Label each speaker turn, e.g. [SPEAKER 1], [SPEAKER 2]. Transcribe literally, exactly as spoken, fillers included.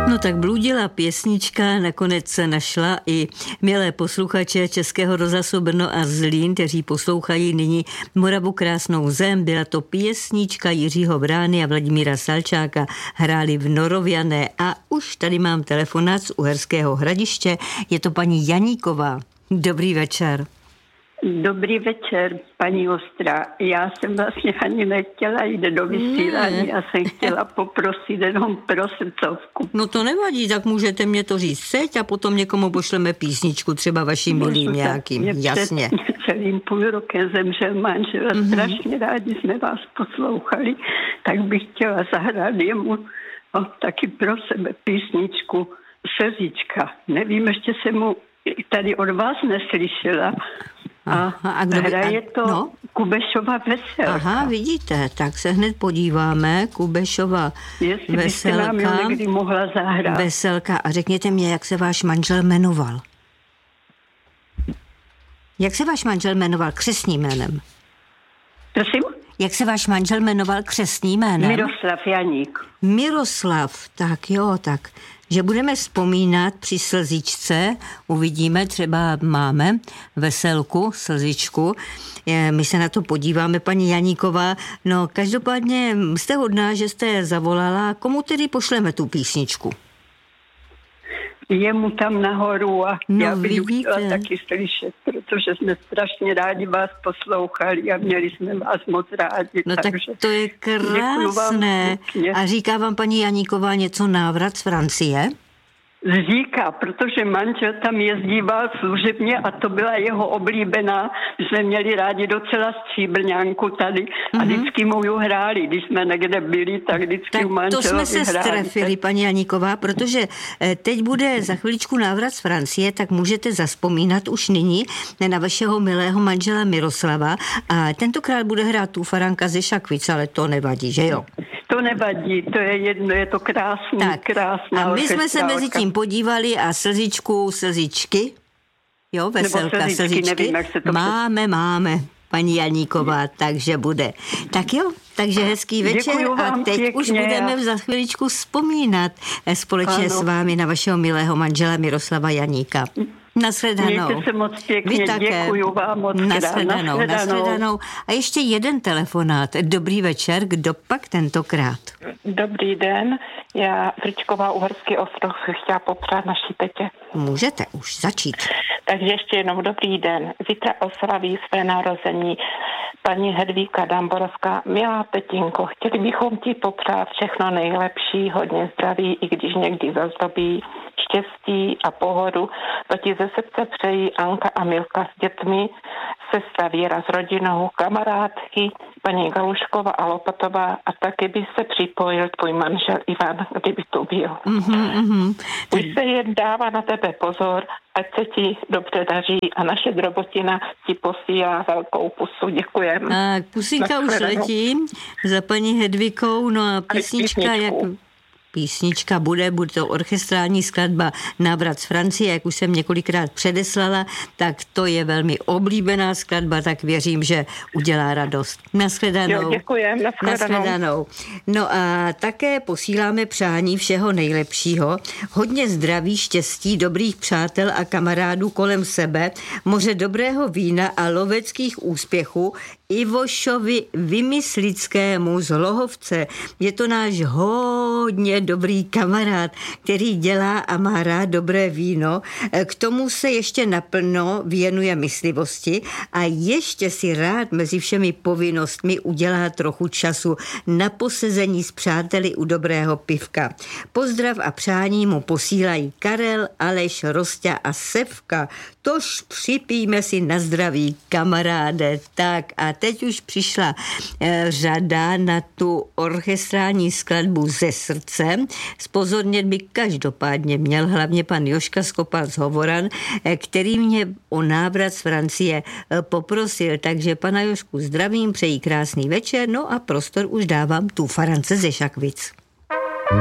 [SPEAKER 1] No tak bludila pěsnička, nakonec se našla i milé posluchače Českého rozhlasu Brno a Zlín, kteří poslouchají nyní Moravu krásnou zem. Byla to pěsnička Jiřího Brány a Vladimíra Salčáka, hráli v Noroviané a už tady mám telefonát z Uherského Hradiště. Je to paní Janíková. Dobrý večer.
[SPEAKER 2] Dobrý večer, paní Ostrá. Já jsem vlastně ani nechtěla jít do vysílání, ne. Já jsem chtěla poprosit jenom pro srdcovku.
[SPEAKER 1] No to nevadí, tak můžete mě to říct teď a potom někomu pošleme písničku, třeba vaším milým nějakým, jasně.
[SPEAKER 2] Před celým půl rokem zemřel manžel, mm-hmm. Strašně rádi jsme vás poslouchali, tak bych chtěla zahrát jemu o, taky pro sebe písničku Slzička. Nevím, ještě jsem mu tady od vás neslyšela. A, a kdo by, hraje to no? Kubešova Veselka.
[SPEAKER 1] Aha, vidíte, tak se hned podíváme. Kubešova
[SPEAKER 2] Jestli
[SPEAKER 1] Veselka.
[SPEAKER 2] Jestli byste nám jo někdy mohla zahrát.
[SPEAKER 1] Veselka. A řekněte mě, jak se váš manžel jmenoval? Jak se váš manžel jmenoval křestním jménem?
[SPEAKER 2] Prosím?
[SPEAKER 1] Jak se váš manžel jmenoval křestním jménem?
[SPEAKER 2] Miroslav Janík.
[SPEAKER 1] Miroslav, tak jo, tak. Že budeme vzpomínat při slzičce, uvidíme, třeba máme Veselku, slzičku, my se na to podíváme, paní Janíková. No, každopádně jste hodná, že jste zavolala, komu tedy pošleme tu písničku?
[SPEAKER 2] Jemu tam nahoru a
[SPEAKER 1] no,
[SPEAKER 2] já bych
[SPEAKER 1] vidíte.
[SPEAKER 2] chtěla taky slyšet, protože jsme strašně rádi vás poslouchali a měli jsme vás moc rádi.
[SPEAKER 1] No
[SPEAKER 2] takže
[SPEAKER 1] tak to je krásné. A říká vám paní Janíková něco návrat z Francie?
[SPEAKER 2] Říká, protože manžel tam jezdíval služebně a to byla jeho oblíbená, jsme měli rádi docela stříbrňánku tady a mm-hmm. vždycky mu ju hráli, když jsme někde byli, tak vždycky
[SPEAKER 1] tak
[SPEAKER 2] u manželovi
[SPEAKER 1] to jsme se
[SPEAKER 2] hráli.
[SPEAKER 1] strefili, paní Janíková, protože teď bude za chviličku návrat z Francie, tak můžete zazpomínat už nyní na vašeho milého manžela Miroslava a tentokrát bude hrát tu Faranka ze Šakvic, ale to nevadí, že jo?
[SPEAKER 2] To nevadí, to je jedno, je to krásný,
[SPEAKER 1] tak.
[SPEAKER 2] krásná
[SPEAKER 1] A my jsme se mezi tím podívali a slzičku, slzičky, jo, Veselka,
[SPEAKER 2] slzičky,
[SPEAKER 1] slzičky,
[SPEAKER 2] nevím, jak se to
[SPEAKER 1] máme, před... máme, paní Janíková, takže bude. Tak jo, takže hezký večer a teď pěkně, už budeme a... za chviličku vzpomínat společně ano. s vámi na vašeho milého manžela Miroslava Janíka. Nashledanou.
[SPEAKER 2] Mějte se moc pěkně, děkuju vám moc krát.
[SPEAKER 1] Nashledanou, nashledanou. A ještě jeden telefonát. Dobrý večer, kdo pak tentokrát?
[SPEAKER 3] Dobrý den, já Fričková Uherský Ostroh se chtěla popřát naší tetě.
[SPEAKER 1] Můžete už začít.
[SPEAKER 3] Takže ještě jednou dobrý den. Zítra oslaví své narození paní Hedvíka Damborovská. Milá tetinko, chtěli bychom ti popřát všechno nejlepší, hodně zdraví, i když někdy zazdobí, štěstí a pohodu. To ti ze srdce přejí Anka a Milka s dětmi, sestra Věra s rodinou, kamarádky, paní Galušková a Lopatová a taky by se připojil tvůj manžel Ivan, kdyby tu byl.
[SPEAKER 1] Mm-hmm, mm-hmm.
[SPEAKER 3] Už se jen dává na tebe pozor, ať se ti dobře daří a naše drobotina ti posílá velkou pusu. Děkujem.
[SPEAKER 1] A pusíka už letí za paní Hedvikou, no a písnička jak... Písnička bude, bude to orchestrální skladba Návrat z Francie, jak už jsem několikrát předeslala, tak to je velmi oblíbená skladba, tak věřím, že udělá radost. Nashledanou.
[SPEAKER 3] Jo, děkujem, nashledanou.
[SPEAKER 1] Nashledanou. No a také posíláme přání všeho nejlepšího, hodně zdraví, štěstí, dobrých přátel a kamarádů kolem sebe, moře dobrého vína a loveckých úspěchů Ivošovi Vymyslickému z Lohovce. Je to náš hodně dobrý kamarád, který dělá a má rád dobré víno. K tomu se ještě naplno věnuje myslivosti a ještě si rád mezi všemi povinnostmi udělá trochu času na posezení s přáteli u dobrého pivka. Pozdrav a přání mu posílají Karel, Aleš, Rosťa a Sevka. Tož připijme si na zdraví, kamaráde. Tak a teď už přišla eh, řada na tu orchestrální skladbu Ze srdce. Spozornět by každopádně měl hlavně pan Joška Skopal z Hovoran, eh, který mě o návrat z Francie eh, poprosil. Takže pana Jošku zdravím, přeji krásný večer, no a prostor už dávám tu Farance ze Šakvic.